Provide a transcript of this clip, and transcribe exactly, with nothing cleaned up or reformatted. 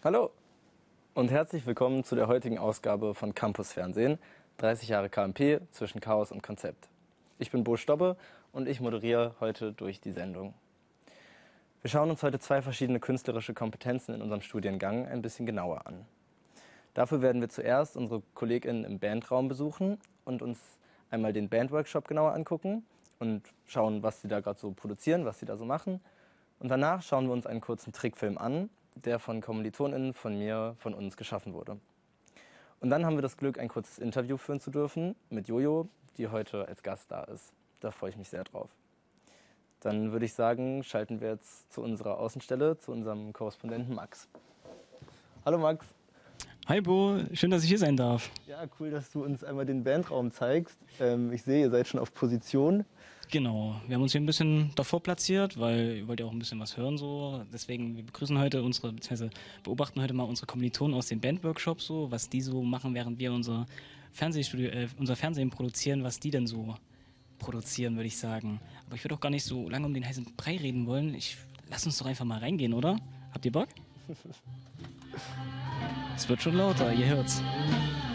Hallo und herzlich willkommen zu der heutigen Ausgabe von Campus Fernsehen, dreißig Jahre K M P zwischen Chaos und Konzept. Ich bin Bo Stobbe und ich moderiere heute durch die Sendung. Wir schauen uns heute zwei verschiedene künstlerische Kompetenzen in unserem Studiengang ein bisschen genauer an. Dafür werden wir zuerst unsere KollegInnen im Bandraum besuchen und uns einmal den Bandworkshop genauer angucken und schauen, was sie da gerade so produzieren, was sie da so machen. Und danach schauen wir uns einen kurzen Trickfilm an, der von KommilitonInnen von mir, von uns geschaffen wurde. Und dann haben wir das Glück, ein kurzes Interview führen zu dürfen mit Jojo, die heute als Gast da ist. Da freue ich mich sehr drauf. Dann würde ich sagen, schalten wir jetzt zu unserer Außenstelle, zu unserem Korrespondenten Max. Hallo Max. Hi Bo, schön, dass ich hier sein darf. Ja, cool, dass du uns einmal den Bandraum zeigst. Ähm, ich sehe, ihr seid schon auf Position. Genau, wir haben uns hier ein bisschen davor platziert, weil ihr wollt ja auch ein bisschen was hören so. Deswegen, wir begrüßen heute unsere, beziehungsweise beobachten heute mal unsere Kommilitonen aus den Bandworkshops so, was die so machen, während wir unser Fernsehstudio, äh, unser Fernsehen produzieren, was die denn so produzieren, würde ich sagen. Aber ich würde auch gar nicht so lange um den heißen Brei reden wollen. Ich, lass uns doch einfach mal reingehen, oder? Habt ihr Bock? Es wird schon lauter, ihr hört's.